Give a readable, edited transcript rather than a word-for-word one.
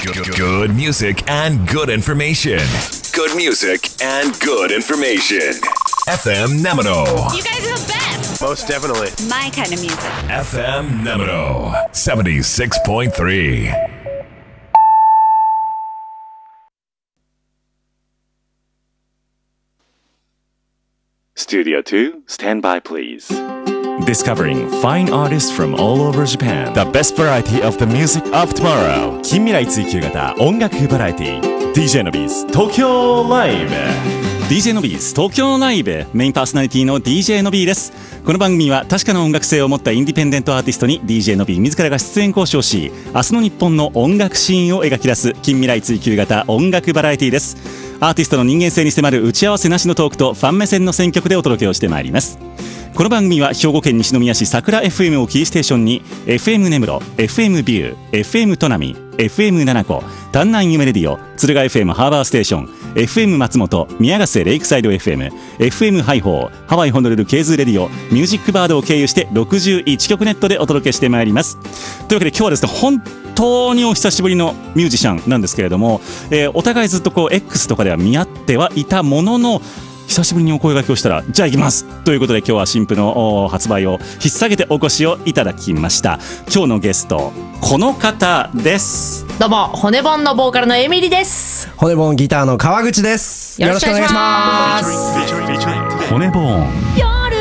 Good music and good information. Good music and good information. FM Namino. You guys are the best. Most definitely. My kind of music. FM Namino 76.3. Studio 2, stand by please. Discovering fine artists from all over Japan. The best variety of the music of tomorrow. 近未来追求型音楽バラエティ DJ のビーズ東京ライブ DJ のビーズ東京ライブメインパーソナリティの DJ のビーです。この番組は確かな音楽性を持ったインディペンデントアーティストに DJ のビー自らが出演交渉し、明日の日本の音楽シーンを描き出す近未来追求型音楽バラエティです。アーティストの人間性に迫る打ち合わせなしのトークとファン目線の選曲でお届けをしてまいります。この番組は兵庫県西宮市桜 FM をキーステーションに FM 根室、FM ビュー、FM 砺波、FM 七子、丹南夢レディオ、敦賀 FM ハーバーステーション、FM 松本、宮ヶ瀬レイクサイド FM、FM ハイホー、ハワイホノルルケーズレディオ、ミュージックバードを経由して61曲ネットでお届けしてまいります。というわけで今日はですね、本当にお久しぶりのミュージシャンなんですけれども、お互いずっとこう X とかでは見合ってはいたものの、久しぶりにお声掛けをしたらじゃあ行きますということで、今日は新譜の発売を引っ提げてお越しをいただきました。今日のゲストこの方です。 どうも、骨盆のボーカルのエミリです。 骨盆ギターの川口です。よろしくお願いします。 骨盆